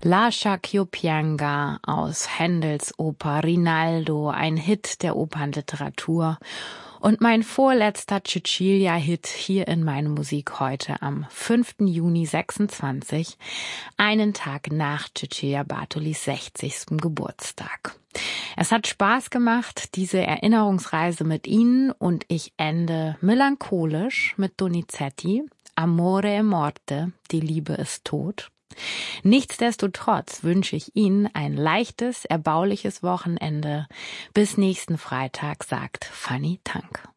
Lascia ch'io pianga aus Händels Oper Rinaldo, ein Hit der Opernliteratur. Und mein vorletzter Cecilia-Hit hier in meine Musik heute am 5. Juni 26, einen Tag nach Cecilia Bartolis 60. Geburtstag. Es hat Spaß gemacht, diese Erinnerungsreise mit Ihnen, und ich ende melancholisch mit Donizetti, Amore e Morte, die Liebe ist tot. Nichtsdestotrotz wünsche ich Ihnen ein leichtes, erbauliches Wochenende. Bis nächsten Freitag, sagt Fanny Tank.